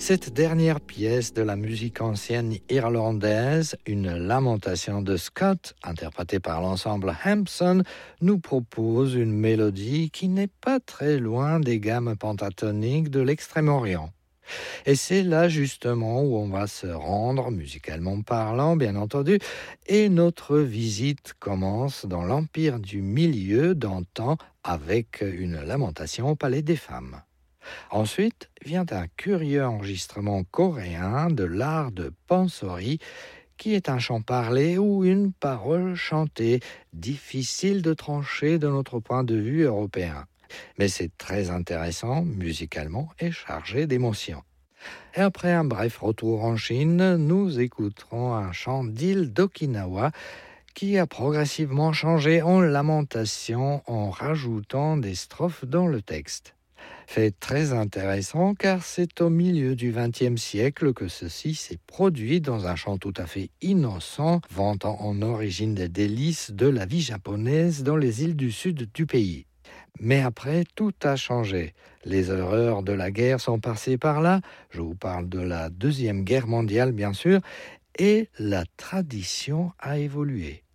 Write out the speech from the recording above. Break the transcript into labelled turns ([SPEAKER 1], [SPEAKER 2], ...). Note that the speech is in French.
[SPEAKER 1] Cette dernière pièce de la musique ancienne irlandaise, une lamentation de Scott, interprétée par l'ensemble Hampson, nous propose une mélodie qui n'est pas très loin des gammes pentatoniques de l'Extrême-Orient. Et c'est là justement où on va se rendre, musicalement parlant bien entendu, et notre visite commence dans l'Empire du Milieu d'antan avec une lamentation au Palais des Femmes. Ensuite vient un curieux enregistrement coréen de l'art de pansori, qui est un chant parlé ou une parole chantée, difficile de trancher de notre point de vue européen. Mais c'est très intéressant musicalement et chargé d'émotions. Et après un bref retour en Chine, nous écouterons un chant d'île d'Okinawa qui a progressivement changé en lamentation en rajoutant des strophes dans le texte. Fait très intéressant car c'est au milieu du XXe siècle que ceci s'est produit dans un chant tout à fait innocent, vantant en origine des délices de la vie japonaise dans les îles du sud du pays. Mais après, tout a changé. Les horreurs de la guerre sont passées par là, je vous parle de la Deuxième Guerre mondiale bien sûr, et la tradition a évolué.